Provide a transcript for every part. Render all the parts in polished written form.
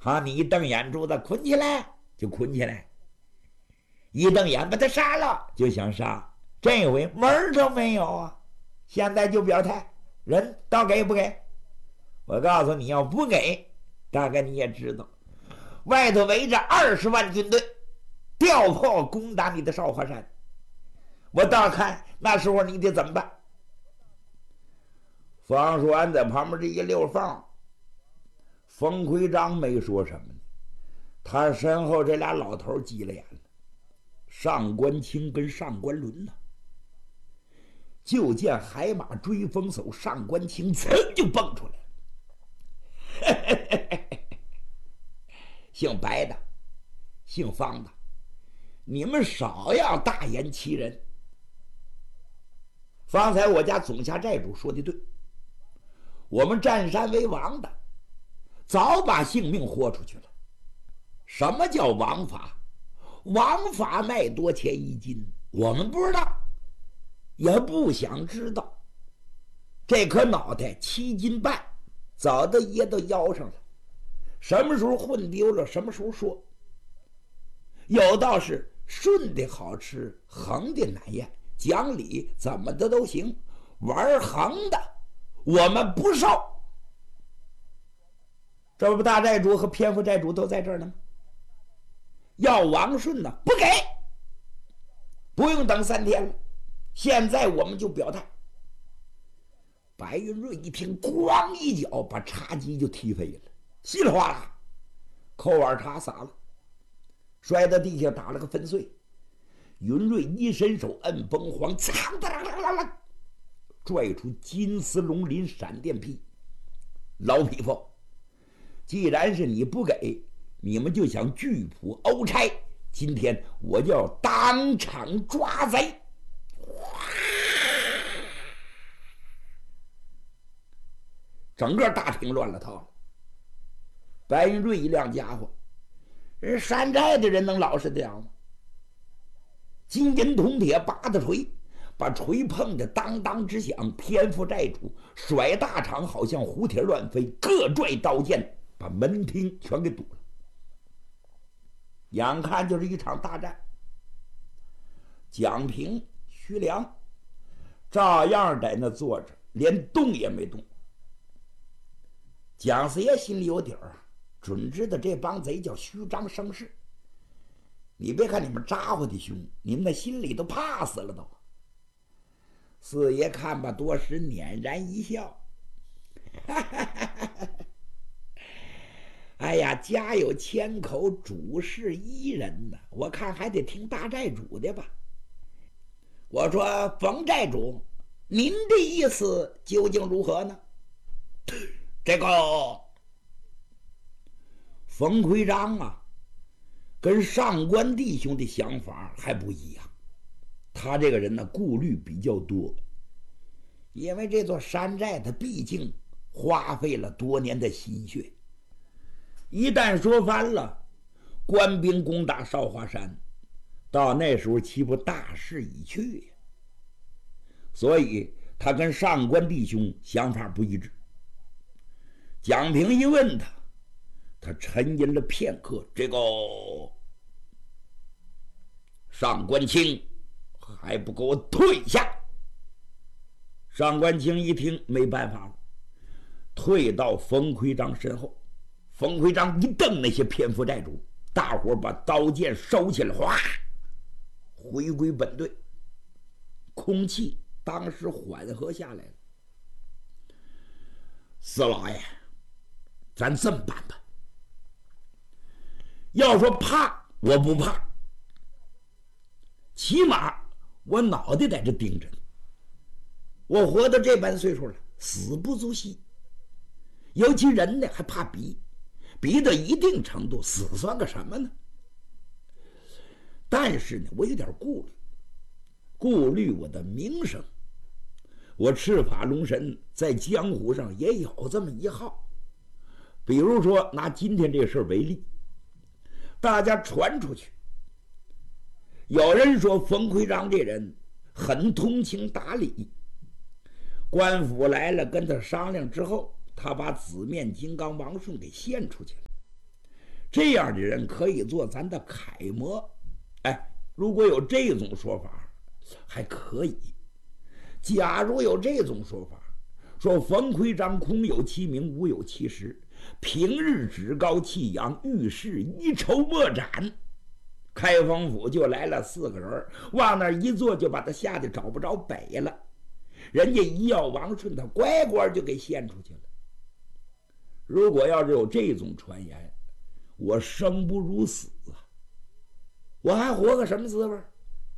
好，你一瞪眼珠子，捆起来就捆起来；一瞪眼把他杀了就想杀。这回门儿都没有啊！现在就表态，人到给不给？我告诉你，要不给，大概你也知道，外头围着20万军队，调炮攻打你的少华山。我倒看那时候你得怎么办？方叔安在旁边这一溜缝，冯奎章没说什么呢，他身后这俩老头急了眼了，上官清跟上官伦呢。就见海马追风手上官清噌就蹦出来了，姓白的，姓方的，你们少要大言欺人。方才我家总辖寨主说的对，我们占山为王的早把性命豁出去了。什么叫王法？王法卖多钱一斤，我们不知道，也不想知道。这颗脑袋7斤半，早都掖到腰上了，什么时候混丢了什么时候说。有道是顺的好吃，横的难咽，讲理怎么的都行，玩横的我们不受。这不大寨主和偏副寨主都在这儿呢吗？要王顺呢，不给，不用等3天了，现在我们就表态。白云瑞一听，咣一脚把茶几就踢飞了，稀里哗啦，扣碗茶洒了，摔到地下打了个粉碎。云瑞一伸手摁崩簧，噌哒啦啦啦，拽出金丝龙鳞闪电劈。老匹夫，既然是你不给，你们就想拒捕欧差，今天我就要当场抓贼。整个大厅乱了套了。白云瑞一亮家伙，人山寨的人能老实得了吗？金银铜铁拔的锤，把锤碰得当当直响。偏副寨主甩大场，好像蝴蝶乱飞，各拽刀剑，把门厅全给堵了。眼看就是一场大战。蒋平、徐良照样在那坐着，连动也没动。蒋四爷心里有底儿，准知道这帮贼叫虚张声势。你别看你们咋呼的凶，你们的心里都怕死了都。四爷看吧，多时捻然一笑，哎呀，家有千口，主事一人呢，我看还得听大寨主的吧。我说冯寨主，您的意思究竟如何呢？这个冯奎章啊，跟上官弟兄的想法还不一样。他这个人呢，顾虑比较多，因为这座山寨他毕竟花费了多年的心血，一旦说翻了，官兵攻打少华山，到那时候岂不大势已去呀？所以他跟上官弟兄想法不一致。蒋平一问他，他沉吟了片刻，这个上官清还不给我退下。上官清一听没办法了，退到冯奎章身后。冯奎章一瞪那些偏副寨主，大伙把刀剑收起来，哗，回归本队。空气当时缓和下来了。四老爷，咱这么办吧，要说怕我不怕，起码我脑袋在这盯着呢。我活到这般岁数了，死不足惜。尤其人呢还怕逼，逼到一定程度，死算个什么呢？但是呢，我有点顾虑我的名声。我赤发龙神在江湖上也有这么一号。比如说拿今天这事为例，大家传出去，有人说冯奎章这人很通情达理，官府来了跟他商量之后，他把紫面金刚王顺给献出去了。 这样的人可以做咱的楷模。哎，如果有这种说法还可以。假如有这种说法，说冯奎章空有其名，无有其实，平日趾高气扬，遇事一筹莫展，开封府就来了4个人，往那一坐就把他吓得找不着北了。人家一要王顺，他乖乖就给献出去了。如果要是有这种传言，我生不如死啊！我还活个什么滋味？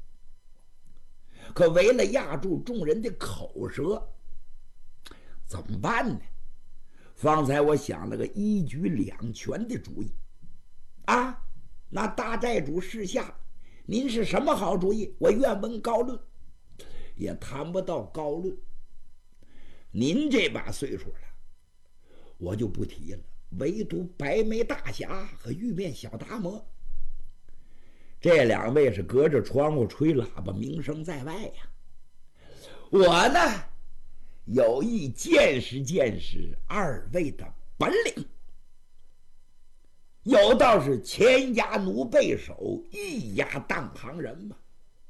可为了压住众人的口舌，怎么办呢？方才我想了个一举两全的主意啊！那大寨主示下，您是什么好主意？我愿闻高论。也谈不到高论。您这把岁数了，我就不提了。唯独白眉大侠和玉面小达摩，这2位是隔着窗户吹喇叭，名声在外呀。我呢，有意见识见识2位的本领。有道是前压奴背手，一压当行人嘛。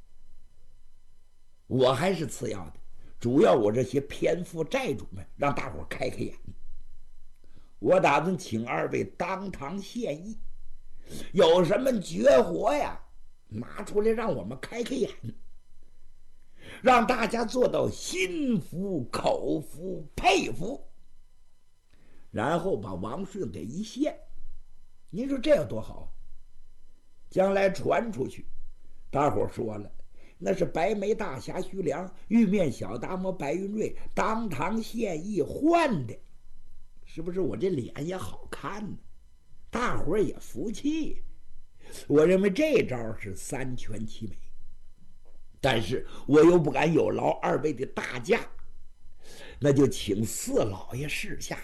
我还是次要的，主要我这些偏富债主们让大伙开开眼。我打算请2位当堂献艺，有什么绝活呀，拿出来让我们开开眼，让大家做到心服口服佩服，然后把王顺给一献。您说这有多好？将来传出去，大伙说了，那是白眉大侠徐良、玉面小达摩白云瑞当堂献艺换的，是不是？我这脸也好看呢，大伙也服气。我认为这招是3全其美，但是我又不敢有劳2位的大驾，那就请4老爷示下了。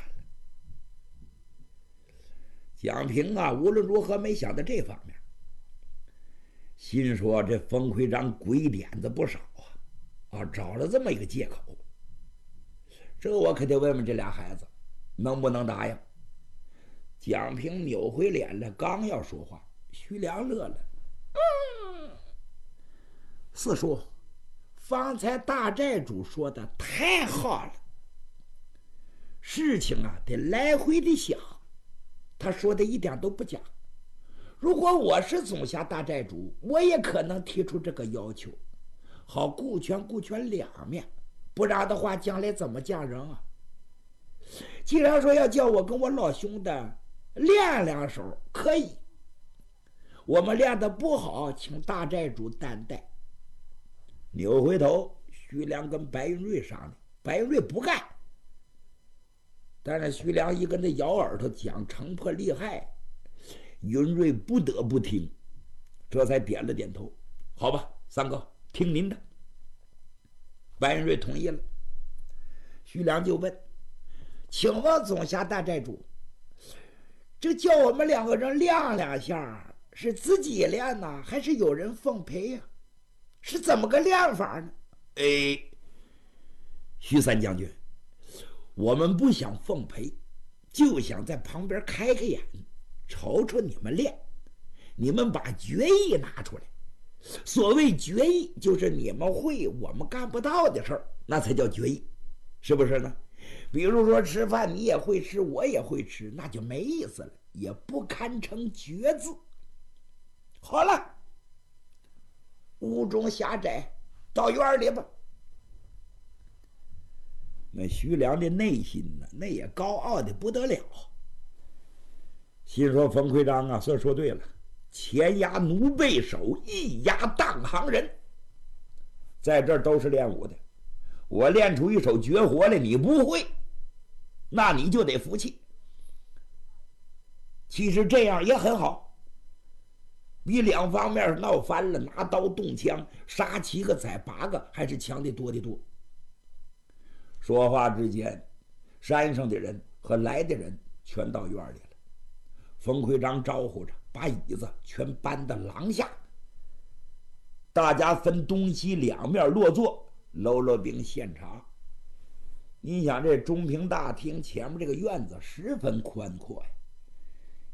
蒋平啊，无论如何没想到这方面，心说这冯奎章鬼点子不少啊，找了这么一个借口，这我可得问问这俩孩子能不能答应。蒋平扭回脸来，刚要说话，徐良乐了：“四叔，方才大寨主说的太好了，事情啊得来回的想。他说的一点都不假。如果我是总辖大寨主，我也可能提出这个要求，好顾全2面，不然的话将来怎么降人啊？既然说要叫我跟我老兄的练2手，可以，我们练的不好，请大寨主担待。”扭回头，徐良跟白云瑞商量，白云瑞不干，但是徐良一跟他咬耳朵讲城破利害，云瑞不得不听，这才点了点头。好吧，三哥，听您的。白云瑞同意了。徐良就问：“请问总辖大寨主，这叫我们2个人练2下，是自己练呢，还是有人奉陪呀？是怎么个练法呢？”徐三将军，我们不想奉陪，就想在旁边开开眼，瞅瞅你们练。你们把决议拿出来，所谓决议就是你们会我们干不到的事儿，那才叫决议，是不是呢？比如说吃饭你也会吃，我也会吃，那就没意思了，也不堪称决字。好了，屋中狭窄，到院里吧。那徐良的内心呢，那也高傲的不得了，心说冯奎章啊，算说对了，前压奴背手，一压当行人，在这儿都是练武的，我练出一手绝活来，你不会，那你就得服气。其实这样也很好，比2方面闹翻了，拿刀动枪杀7个宰8个还是强的多得多。说话之间，山上的人和来的人全到院里了。冯奎章招呼着，把椅子全搬到廊下，大家分东西2面落座，喽啰兵献茶。你想这中平大厅前面这个院子十分宽阔呀，